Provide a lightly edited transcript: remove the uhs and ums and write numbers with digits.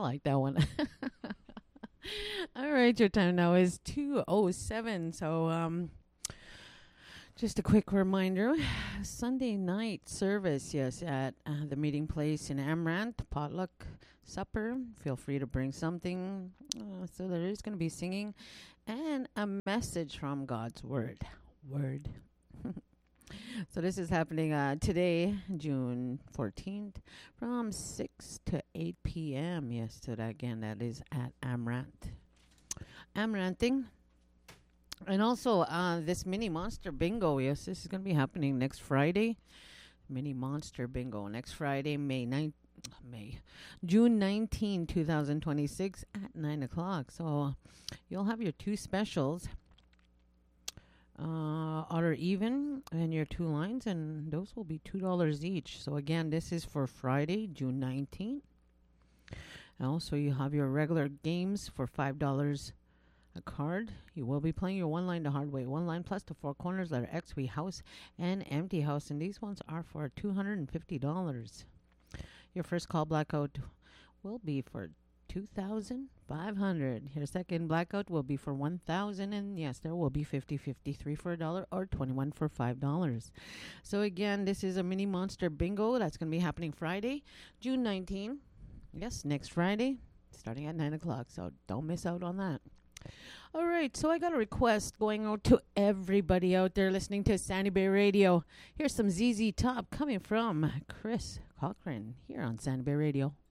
like that one. All right, your time now is 2:07. So, just a quick reminder, Sunday night service, yes, at the meeting place in Amrant, potluck supper. Feel free to bring something. So there is going to be singing and a message from God's Word. So this is happening today, June 14th, from 6 to 8 p.m. Yes, so that, again, that is at Amranting. And also, this Mini Monster Bingo, yes, this is going to be happening next Friday. Mini Monster Bingo next Friday, June 19, 2026 at 9 o'clock. So you'll have your two specials, odd or even, and your two lines, and those will be $2 each. So again, this is for Friday, June 19th. And also, you have your regular games for $5 a card. You will be playing your one line the hard way. One line plus the four corners, letter X, we house, and empty house. And these ones are for $250. Your first call blackout will be for $2,500. Your second blackout will be for $1,000. And yes, there will be 50-50, 3 for $1 or 21 for $5. So again, this is a Mini Monster Bingo that's going to be happening Friday, June 19. Yes, next Friday, starting at 9 o'clock. So don't miss out on that. All right, so I got a request going out to everybody out there listening to Sandy Bay Radio. Here's some ZZ Top coming from Chris Cochran here on Sandy Bay Radio.